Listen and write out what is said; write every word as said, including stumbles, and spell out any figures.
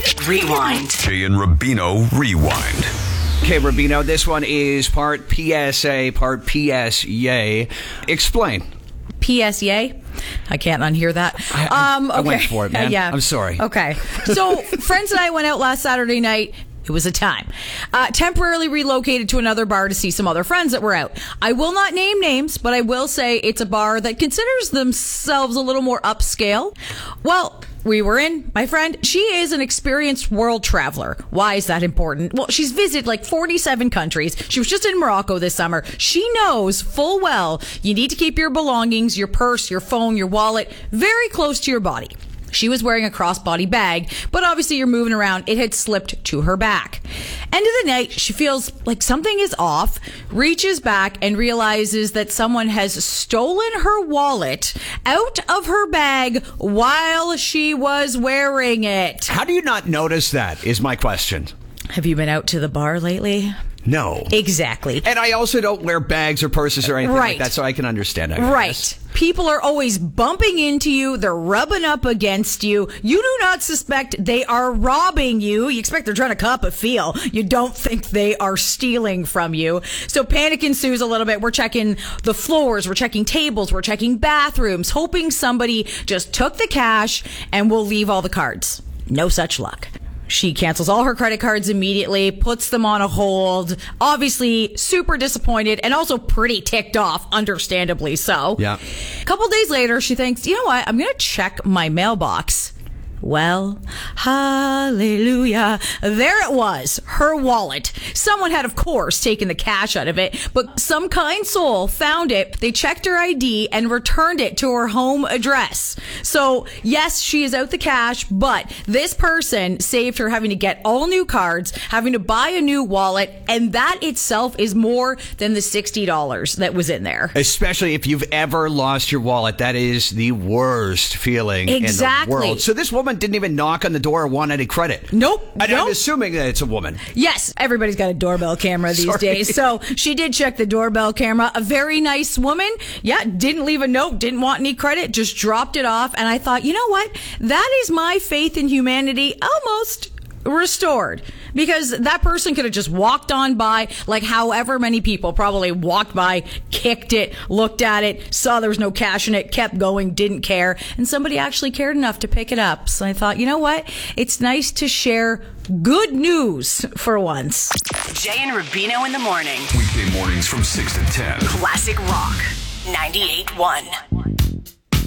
Rewind. Jay and Rubino Rewind. Okay, Rubino, this one is part P S A, part P S Yay. Explain. P S Yay? I can't unhear that. I, um, okay. I went for it, man. yeah. I'm sorry. Okay. So, friends and I went out last Saturday night. It was a time. Uh, temporarily relocated to another bar to see some other friends that were out. I will not name names, but I will say it's a bar that considers themselves a little more upscale. Well, we were in. My friend, she is an experienced world traveler. Why is that important? Well, she's visited like forty-seven countries. She was just in Morocco this summer. She knows full well you need to keep your belongings, your purse, your phone, your wallet very close to your body. She was wearing a crossbody bag, but obviously you're moving around. It had slipped to her back. End of the night, she feels like something is off, reaches back and realizes that someone has stolen her wallet out of her bag while she was wearing it. How do you not notice that, is my question. Have you been out to the bar lately? No. Exactly. And I also don't wear bags or purses or anything right. like that, so I can understand that. Right. People are always bumping into you. They're rubbing up against you. You do not suspect they are robbing you. You expect they're trying to cop a feel. You don't think they are stealing from you. So panic ensues a little bit. We're checking the floors. We're checking tables. We're checking bathrooms, hoping somebody just took the cash and will leave all the cards. No such luck. She cancels all her credit cards immediately, puts them on a hold, obviously super disappointed and also pretty ticked off, understandably so. Yeah. A couple days later, she thinks, you know what, I'm going to check my mailbox. Well, hallelujah. There it was, her wallet. Someone had, of course, taken the cash out of it, but some kind soul found it. They checked her I D and returned it to her home address. So, yes, she is out the cash, but this person saved her having to get all new cards, having to buy a new wallet, and that itself is more than the sixty dollars that was in there. Especially if you've ever lost your wallet. That is the worst feeling exactly. in the world. So this woman didn't even knock on the door or want any credit. Nope. And nope. I'm assuming that it's a woman. Yes, everybody's got a doorbell camera these Sorry. days. So she did check the doorbell camera. A very nice woman. Yeah, didn't leave a note, didn't want any credit, just dropped it off. And I thought, you know what? That is my faith in humanity almost restored, because that person could have just walked on by, like however many people probably walked by, kicked it, looked at it, saw there was no cash in it, kept going, didn't care, and somebody actually cared enough to pick it up. So I thought, you know what? It's nice to share good news for once. Jay and Rubino in the morning. Weekday mornings from six to ten. Classic Rock ninety-eight point one.